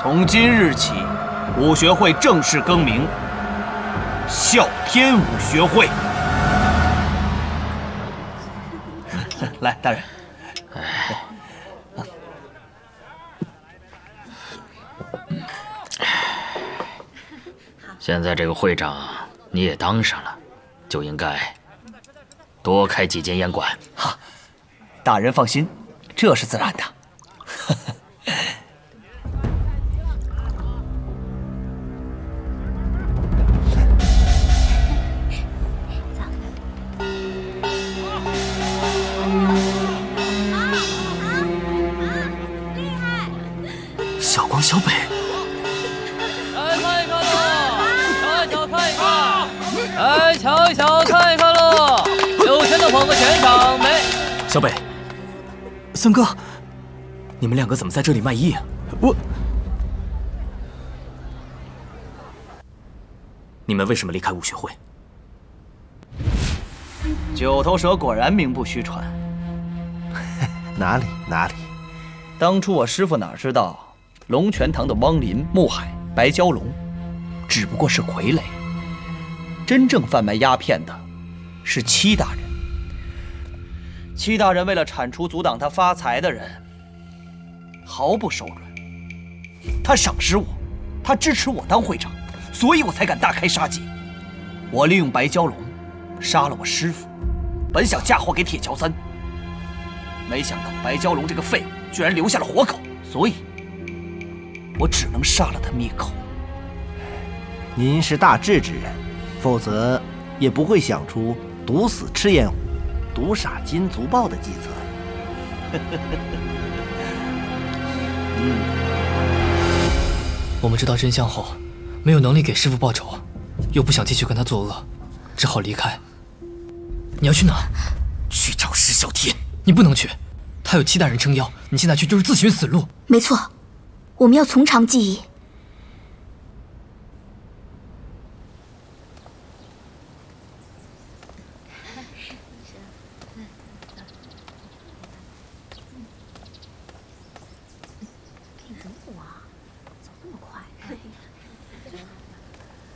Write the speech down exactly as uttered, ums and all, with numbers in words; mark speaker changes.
Speaker 1: 从今日起，武学会正式更名啸天武学会。来，大人。哎。
Speaker 2: 现在这个会长你也当上了，就应该多开几间烟馆。
Speaker 1: 哈，大人放心，这是自然的。
Speaker 3: 小光、小北，
Speaker 4: 来看一看喽！来瞧一瞧，看一看喽！有钱的捧个钱场没？
Speaker 3: 小北，森哥，你们两个怎么在这里卖艺啊？我，你们为什么离开武学会？
Speaker 1: 九头蛇果然名不虚传。
Speaker 5: 哪里哪里？
Speaker 1: 当初我师父哪知道？龙泉堂的汪林、穆海、白蛟龙，只不过是傀儡。真正贩卖鸦片的，是戚大人。戚大人为了铲除阻挡他发财的人，毫不手软。他赏识我，他支持我当会长，所以我才敢大开杀戒。我利用白蛟龙杀了我师父，本想嫁祸给铁桥三，没想到白蛟龙这个废物居然留下了活口，所以。我只能杀了他灭口。
Speaker 5: 您是大智之人，否则也不会想出毒死赤焰虎、毒杀金足豹的计策。
Speaker 3: 嗯，我们知道真相后，没有能力给师父报仇，又不想继续跟他作恶，只好离开。你要去哪？
Speaker 5: 去找石小天。
Speaker 3: 你不能去，他有戚大人撑腰，你现在去就是自寻死路。
Speaker 6: 没错。我们要从长计议，